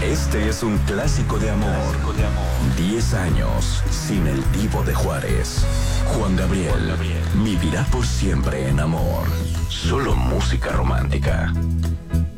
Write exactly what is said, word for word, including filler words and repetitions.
Este es un clásico de amor. Diez años sin el Divo de Juárez. Juan Gabriel vivirá por siempre en amor. Solo música romántica.